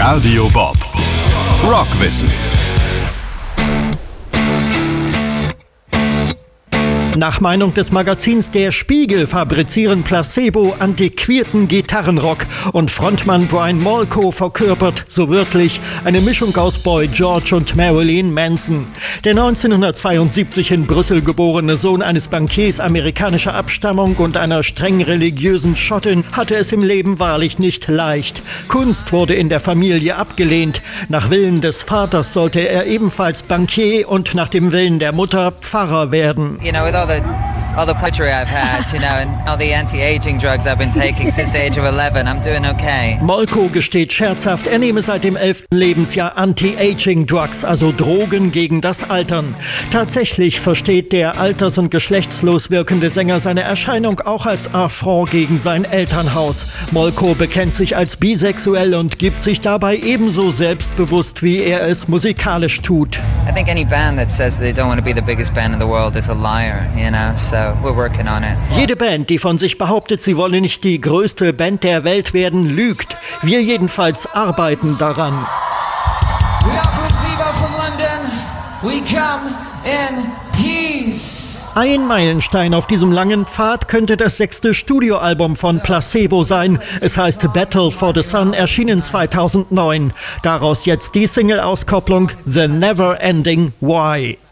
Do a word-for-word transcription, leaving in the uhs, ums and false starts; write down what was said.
Radio Bob. Rockwissen. Nach Meinung des Magazins Der Spiegel fabrizieren Placebo antiquierten Gitarrenrock und Frontmann Brian Molko verkörpert, so wörtlich, eine Mischung aus Boy George und Marilyn Manson. Der neunzehnhundertzweiundsiebzig in Brüssel geborene Sohn eines Bankiers amerikanischer Abstammung und einer streng religiösen Schottin hatte es im Leben wahrlich nicht leicht. Kunst wurde in der Familie abgelehnt. Nach Willen des Vaters sollte er ebenfalls Bankier und nach dem Willen der Mutter Pfarrer werden. You know, with all the all the pleasure I've had, you know, and all the anti-aging drugs I've been taking since the age of eleven, I'm doing okay. Molko gesteht scherzhaft, er nehme seit dem elften Lebensjahr Anti-Aging Drugs, also Drogen gegen das Altern. Tatsächlich versteht der alters- und geschlechtslos wirkende Sänger seine Erscheinung auch als Affront gegen sein Elternhaus. Molko bekennt sich als bisexuell und gibt sich dabei ebenso selbstbewusst, wie er es musikalisch tut. I think any band that says they don't want to be the biggest band in the world is a liar, you know, so we're working on it. Jede Band, die von sich behauptet, sie wolle nicht die größte Band der Welt werden, lügt. Wir jedenfalls arbeiten daran. We are Placebo from London. We come in peace. Ein Meilenstein auf diesem langen Pfad könnte das sechste Studioalbum von Placebo sein. Es heißt Battle for the Sun, erschienen zweitausendneun. Daraus jetzt die Single-Auskopplung The Never Ending Why.